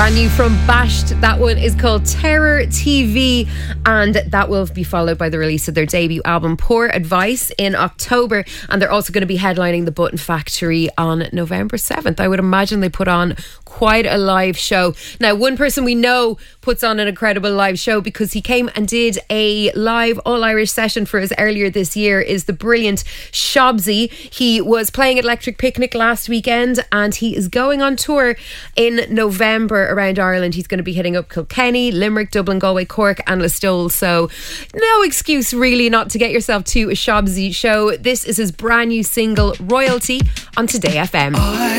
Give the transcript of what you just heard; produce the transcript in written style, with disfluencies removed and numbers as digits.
Brand new from Bashed. That one is called Terror TV, and that will be followed by the release of their debut album Poor Advice in October, and they're also going to be headlining the Button Factory on November 7th. I would imagine they put on quite a live show. Now, one person we know puts on an incredible live show because he came and did a live all-Irish session for us earlier this year is the brilliant Shobsy. He was playing at Electric Picnic last weekend, and he is going on tour in November around Ireland. He's going to be hitting up Kilkenny, Limerick, Dublin, Galway, Cork and Listowel, so no excuse really not to get yourself to a Shobsy show. This is his brand new single Royalty on Today FM.